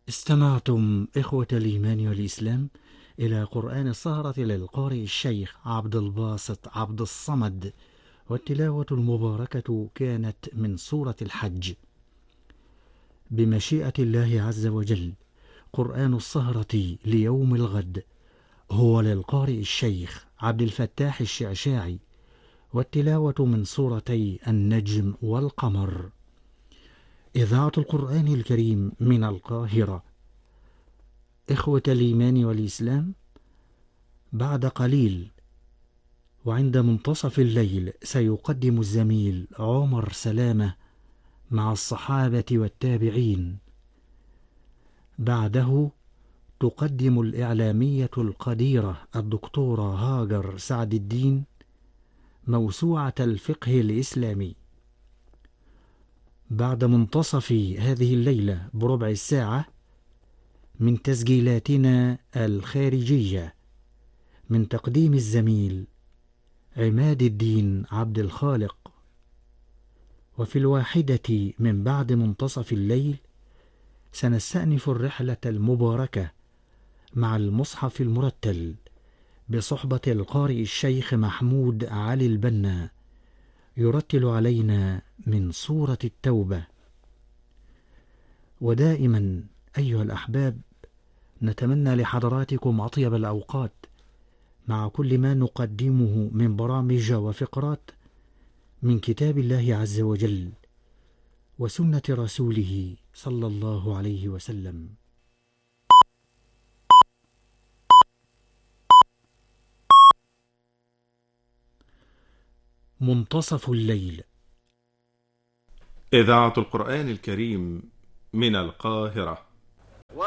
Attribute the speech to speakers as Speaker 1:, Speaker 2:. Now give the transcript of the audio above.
Speaker 1: استمعتم إخوة الإيمان والإسلام إلى قرآن السهرة للقارئ الشيخ عبد الباسط عبد الصمد، والتلاوة المباركة كانت من سورة الحج. بمشيئة الله عز وجل، قرآن السهرة ليوم الغد هو للقارئ الشيخ عبد الفتاح الشعشاعي، والتلاوة من سورتي النجم والقمر. إذاعة القرآن الكريم من القاهرة. إخوة الإيمان والإسلام، بعد قليل وعند منتصف الليل سيقدم الزميل عمر سلامة مع الصحابة والتابعين. بعده تقدم الإعلامية القديرة الدكتورة هاجر سعد الدين موسوعة الفقه الإسلامي. بعد منتصف هذه الليلة بربع ساعة من تسجيلاتنا الخارجية، من تقديم الزميل عماد الدين عبد الخالق. وفي 1 من بعد منتصف الليل سنستأنف الرحلة المباركة مع المصحف المرتل بصحبة القارئ الشيخ محمود علي البنا، يرتل علينا من سورة التوبة. ودائما أيها الأحباب، نتمنى لحضراتكم أطيب الأوقات مع كل ما نقدمه من برامج وفقرات من كتاب الله عز وجل وسنة رسوله صلى الله عليه وسلم. منتصف الليل.
Speaker 2: إذاعة القرآن الكريم من القاهرة.